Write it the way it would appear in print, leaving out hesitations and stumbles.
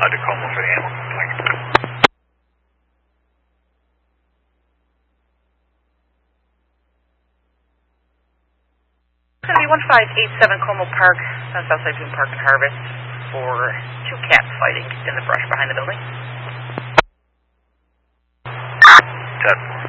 Tacoma for the animal. 1587 Como Park, Southside Boone Park and Harvest, for 2 cats fighting in the brush behind the building. 10.